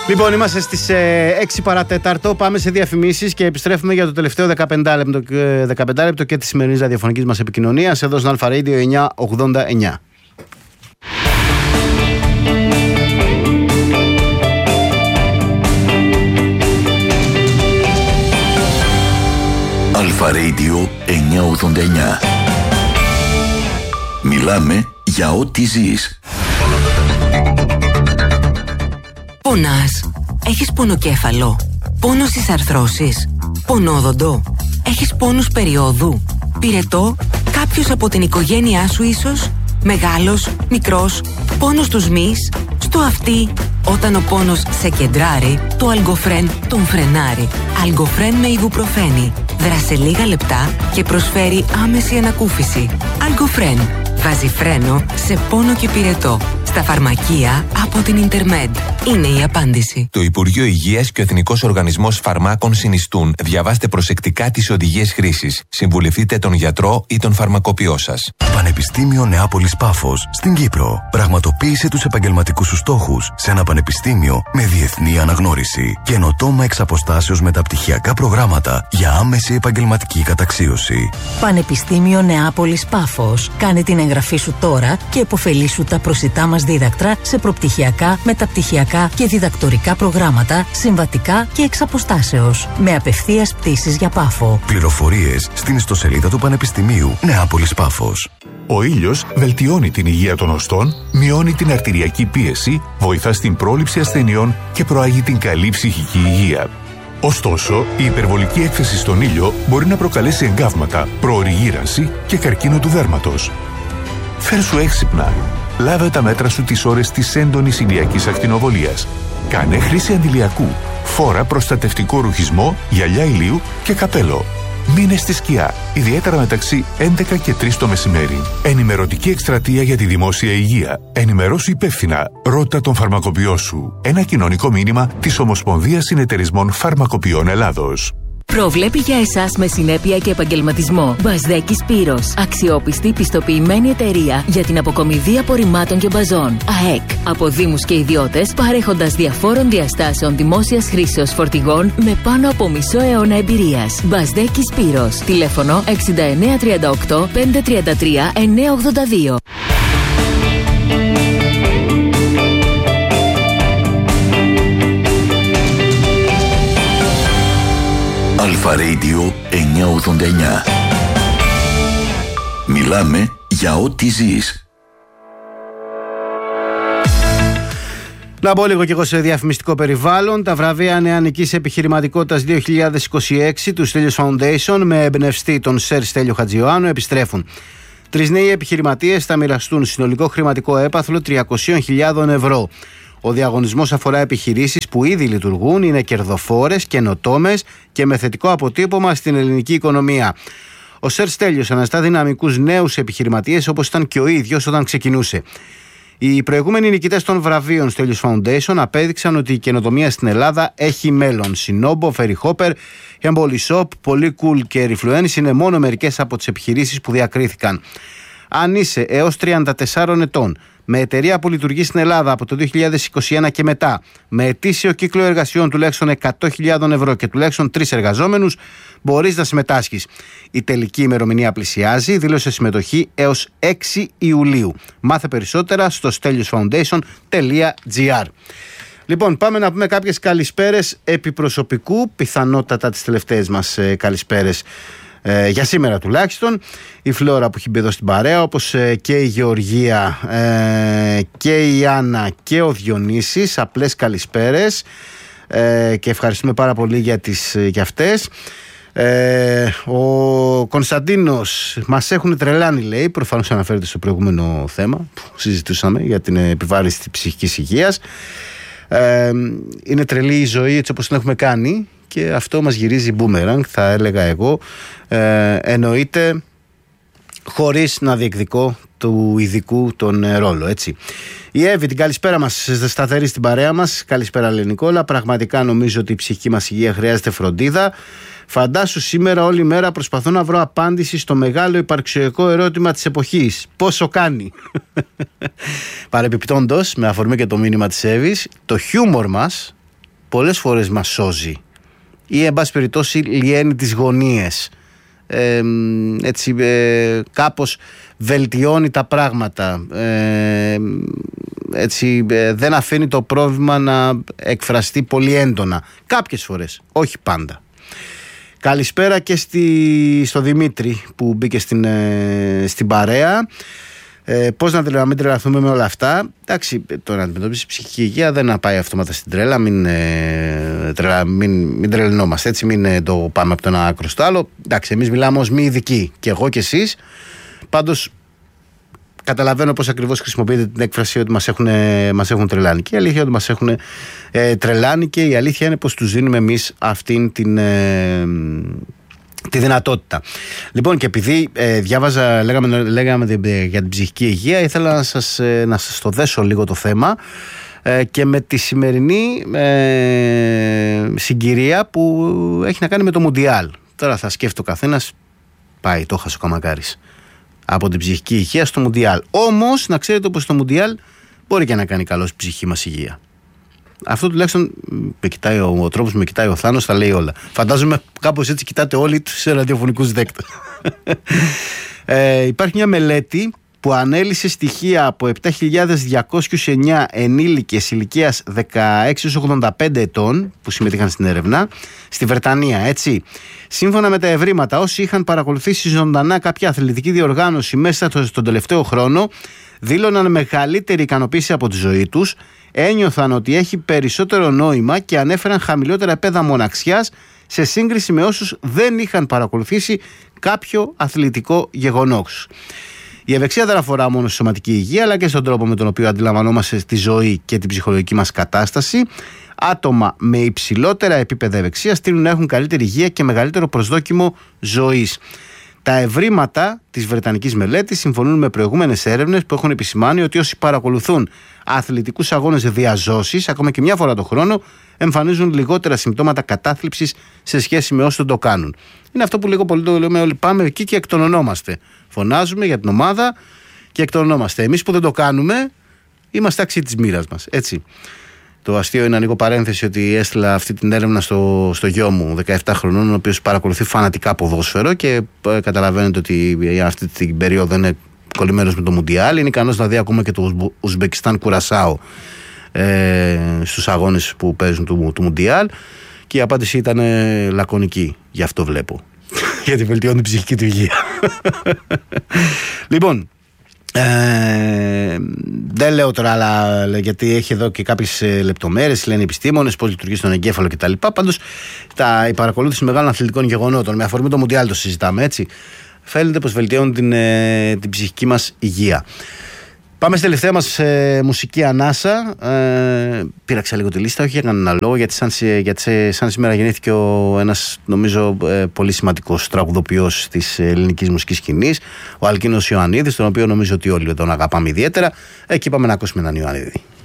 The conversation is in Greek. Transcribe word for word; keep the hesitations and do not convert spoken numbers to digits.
Λοιπόν, είμαστε στις ε, έξι παρατέταρτο. Πάμε σε διαφημίσεις και επιστρέφουμε για το τελευταίο δεκαπέντε λεπτό, δεκαπέντε λεπτό και τη σημερινή ραδιοφωνική μας επικοινωνίας εδώ στην Αλφα Radio εννιακόσια ογδόντα εννιά. Αλφα Radio εννιακόσια ογδόντα εννιά. Μιλάμε για ό,τι ζεις. Πονάς? Έχεις πονοκέφαλο? Πόνο στις αρθρώσεις? Πονόδοντο? Έχεις πόνους περιόδου? Πυρετό? Κάποιος από την οικογένειά σου ίσως? Μεγάλος? Μικρός? Πόνος στους μυς? Στο αυτί? Όταν ο πόνος σε κεντράρει, το Αλγκοφρέν τον φρενάρει. Αλγκοφρέν με ιβουπροφένη. Δράσε λίγα λεπτά και προσφέρει άμεση ανακούφιση. Αλγκοφρέν. Βάζει φρένο σε πόνο και πυρετό. Στα φαρμακεία από την Ιντερμέντ. Είναι η απάντηση. Το Υπουργείο Υγείας και ο Εθνικός Οργανισμός Φαρμάκων συνιστούν. Διαβάστε προσεκτικά τις οδηγίες χρήσης. Συμβουλευτείτε τον γιατρό ή τον φαρμακοποιό σας. Πανεπιστήμιο Νεάπολης Πάφος στην Κύπρο. Πραγματοποίησε τους επαγγελματικούς σου στόχους σε ένα πανεπιστήμιο με διεθνή αναγνώριση. Καινοτόμα εξ αποστάσεως μεταπτυχιακά προγράμματα για άμεση επαγγελματική καταξίωση. Πανεπιστήμιο Νεάπολης Πάφος. Κάνε την εγγραφή σου τώρα και επωφελήσου τα προσιτά μας δίδακτρα σε προπτυχιακά, μεταπτυχιακά και διδακτορικά προγράμματα, συμβατικά και εξ αποστάσεως. Με απευθείας πτήσεις για Πάφο. Πληροφορίες στην ιστοσελίδα του Πανεπιστημίου Νεάπολης Πάφος. Ο ήλιος βελτιώνει την υγεία των οστών, μειώνει την αρτηριακή πίεση, βοηθά στην πρόληψη ασθενειών και προάγει την καλή ψυχική υγεία. Ωστόσο, η υπερβολική έκθεση στον ήλιο μπορεί να προκαλέσει εγκάβματα, προωρή γύρανση και καρκίνο του δέρματος. Φέρσου έξυπνα. Λάβε τα μέτρα σου τις ώρες της έντονης ηλιακής ακτινοβολίας. Κάνε χρήση αντιλιακού. Φόρα προστατευτικό ρουχισμό, γυαλιά ηλίου και καπέλο. Μείνε στη σκιά, ιδιαίτερα μεταξύ έντεκα και τρεις το μεσημέρι. Ενημερωτική εκστρατεία για τη δημόσια υγεία. Ενημερώσου υπεύθυνα. Ρώτα τον φαρμακοποιό σου. Ένα κοινωνικό μήνυμα της Ομοσπονδίας Συνεταιρισμών Φαρμακοποιών Ελλάδος. Προβλέπει για εσάς με συνέπεια και επαγγελματισμό. Μπασδέκης Πύρος. Αξιόπιστη, πιστοποιημένη εταιρεία για την αποκομιδή απορριμμάτων και μπαζών. ΑΕΚ. Από δήμους και ιδιώτες, παρέχοντας διαφόρων διαστάσεων δημόσιας χρήσεως φορτηγών με πάνω από μισό αιώνα εμπειρίας. Μπασδέκης Πύρος. Τηλέφωνο εξήντα εννέα τριάντα οκτώ πεντακόσια τριάντα τρία εννιακόσια ογδόντα δύο. Αλφα Radio εννιακόσια ογδόντα εννιά. Μιλάμε για ό,τι ζεις. Να μπω λίγο και εγώ σε διαφημιστικό περιβάλλον. Τα βραβεία νεανικής επιχειρηματικότητας δύο χιλιάδες είκοσι έξι του Stelios Foundation με εμπνευστή τον Σερ Στέλιο Χατζιωάννου επιστρέφουν. Τρεις νέοι επιχειρηματίες θα μοιραστούν συνολικό χρηματικό έπαθλο τριακόσιες χιλιάδες ευρώ. Ο διαγωνισμός αφορά επιχειρήσεις που ήδη λειτουργούν, είναι κερδοφόρες, καινοτόμες και με θετικό αποτύπωμα στην ελληνική οικονομία. Ο Σερ Στέλιος αναζητά δυναμικούς νέους επιχειρηματίες όπως ήταν και ο ίδιος όταν ξεκινούσε. Οι προηγούμενοι νικητές των βραβείων Stelios Foundation απέδειξαν ότι η καινοτομία στην Ελλάδα έχει μέλλον. Sinobo, Ferry Hopper, Hemboli Shop, Polycool και Refluence είναι μόνο μερικές από τις επιχειρήσεις που διακρίθηκαν. Αν είσαι έως τριάντα τεσσάρων ετών, με εταιρεία που λειτουργεί στην Ελλάδα από το δύο χιλιάδες είκοσι ένα και μετά, με ετήσιο κύκλο εργασιών τουλάχιστον εκατό χιλιάδες ευρώ και τουλάχιστον τρεις εργαζόμενους, μπορείς να συμμετάσχεις. Η τελική ημερομηνία πλησιάζει, δήλωσε συμμετοχή έως έξι Ιουλίου. Μάθε περισσότερα στο stelios foundation τελεία gr. Λοιπόν, πάμε να πούμε κάποιες καλησπέρες επί προσωπικού, πιθανότατα τις τελευταίες μας ε, καλησπέρες. Ε, για σήμερα τουλάχιστον. Η Φλόρα που έχει μπει εδώ στην παρέα, όπως ε, και η Γεωργία ε, και η Άννα και ο Διονύσης. Απλές καλησπέρες ε, και ευχαριστούμε πάρα πολύ για, τις, για αυτές. Ε, ο Κωνσταντίνος, μας έχουν τρελάνει, λέει, προφανώς αναφέρεται στο προηγούμενο θέμα που συζητούσαμε για την επιβάρυνση της ψυχικής υγείας. Ε, είναι τρελή η ζωή έτσι όπως την έχουμε κάνει και αυτό μας γυρίζει μπούμεραγκ, θα έλεγα εγώ. Ε, εννοείται χωρίς να διεκδικώ του ειδικού τον ρόλο, έτσι. Η Εύη, την καλησπέρα μας, σταθερή στην παρέα μας. Καλησπέρα, λέει Νικόλα. Πραγματικά νομίζω ότι η ψυχική μας υγεία χρειάζεται φροντίδα. Φαντάσου σήμερα όλη μέρα προσπαθώ να βρω απάντηση στο μεγάλο υπαρξιακό ερώτημα της εποχής. Πόσο κάνει? Παρεπιπτόντως, με αφορμή και το μήνυμα της Εύης, το χιούμορ μας, πολλές φορές μας σώζει ή εν πάση περιπτώσει λιένει τις γωνίες, ε, έτσι ε, κάπως βελτιώνει τα πράγματα, ε, έτσι ε, δεν αφήνει το πρόβλημα να εκφραστεί πολύ έντονα κάποιες φορές, όχι πάντα. Καλησπέρα και στη, στο Δημήτρη που μπήκε στην, ε, στην παρέα. Ε, πώς να, να μην τρελαθούμε με όλα αυτά. Εντάξει, το να αντιμετωπίσει ψυχική υγεία δεν να πάει αυτόματα στην τρέλα. Μην, ε, τρελα, μην, μην τρελνόμαστε έτσι, μην ε, το πάμε από το ένα άκρο στο άλλο. Εντάξει, εμείς μιλάμε ως μη ειδικοί, και εγώ και εσείς. Πάντως, καταλαβαίνω πώς ακριβώς χρησιμοποιείτε την έκφραση ότι μας έχουν, μας έχουν τρελάνει. Και η αλήθεια είναι ότι μας έχουν ε, τρελάνει, και η αλήθεια είναι πως τους δίνουμε εμείς αυτήν την. Ε, τη δυνατότητα. Λοιπόν, και επειδή ε, διάβαζα, λέγαμε, λέγαμε για την ψυχική υγεία, ήθελα να σας, ε, να σας το δέσω λίγο το θέμα ε, και με τη σημερινή ε, συγκυρία που έχει να κάνει με το Μουντιάλ. Τώρα θα σκέφτεται ο καθένας, πάει, το χασε ο Καμακάρης, από την ψυχική υγεία στο Μουντιάλ. Όμως, να ξέρετε πως το Μουντιάλ μπορεί και να κάνει καλό στην ψυχική μας υγεία. Αυτό τουλάχιστον με κοιτάει ο, ο τρόπος που με κοιτάει ο Θάνος, τα λέει όλα. Φαντάζομαι κάπως έτσι κοιτάτε όλοι τους ραδιοφωνικούς δέκτες. ε, υπάρχει μια μελέτη που ανέλυσε στοιχεία από επτά χιλιάδες διακόσιους εννέα ενήλικες ηλικίας δεκαέξι έως ογδόντα πέντε ετών που συμμετείχαν στην έρευνα στη Βρετανία, έτσι. Σύμφωνα με τα ευρήματα, όσοι είχαν παρακολουθήσει ζωντανά κάποια αθλητική διοργάνωση μέσα στον τελευταίο χρόνο δήλωναν μεγαλύτερη ικανοποίηση από τη ζωή τους, ένιωθαν ότι έχει περισσότερο νόημα και ανέφεραν χαμηλότερα επίπεδα μοναξιάς σε σύγκριση με όσους δεν είχαν παρακολουθήσει κάποιο αθλητικό γεγονός. Η ευεξία δεν αφορά μόνο στη σωματική υγεία, αλλά και στον τρόπο με τον οποίο αντιλαμβανόμαστε τη ζωή και την ψυχολογική μας κατάσταση. Άτομα με υψηλότερα επίπεδα ευεξίας τείνουν να έχουν καλύτερη υγεία και μεγαλύτερο προσδόκιμο ζωής. Τα ευρήματα της βρετανικής μελέτης συμφωνούν με προηγούμενες έρευνες που έχουν επισημάνει ότι όσοι παρακολουθούν αθλητικούς αγώνες διαζώσης, ακόμα και μια φορά το χρόνο, εμφανίζουν λιγότερα συμπτώματα κατάθλιψης σε σχέση με όσοι δεν το κάνουν. Είναι αυτό που λίγο πολύ το λέμε όλοι, πάμε εκεί και εκτονωνόμαστε. Φωνάζουμε για την ομάδα και εκτονωνόμαστε. Εμείς που δεν το κάνουμε, είμαστε άξιοι της μοίρας μας. Έτσι. Το αστείο είναι, ανοίγω παρένθεση, ότι έστειλα αυτή την έρευνα στο, στο γιο μου, δεκαεπτά χρονών, ο οποίος παρακολουθεί φανατικά ποδόσφαιρο και ε, καταλαβαίνετε ότι αυτή την περίοδο είναι κολλημένος με το Μουντιάλ. Είναι ικανός να δει ακόμα και το Ουσμπεκιστάν Κουρασάο ε, στους αγώνες που παίζουν του, του Μουντιάλ. Και η απάντηση ήταν ε, λακωνική. Γι' αυτό βλέπω. Γιατί βελτιώνει την ψυχική του υγεία. Λοιπόν. Ε, δεν λέω τώρα άλλα, γιατί έχει εδώ και κάποιες λεπτομέρειες, λένε οι επιστήμονες, πώς λειτουργεί στον εγκέφαλο κτλ. Πάντως τα, η παρακολούθηση μεγάλων αθλητικών γεγονότων, με αφορμή το Μουντιάλ το συζητάμε, έτσι, φαίνεται πως βελτιώνει την, ε, την ψυχική μας υγεία. Πάμε στη τελευταία μας ε, μουσική ανάσα. Ε, πήραξα λίγο τη λίστα, όχι για κανένα λόγο, γιατί σαν, γιατί σαν σήμερα γεννήθηκε ο, ένας νομίζω ε, πολύ σημαντικός τραγουδοποιός της ελληνικής μουσικής σκηνής, ο Αλκίνος Ιωαννίδης, τον οποίο νομίζω ότι όλοι τον αγαπάμε ιδιαίτερα. Εκεί πάμε να ακούσουμε έναν Ιωαννίδη.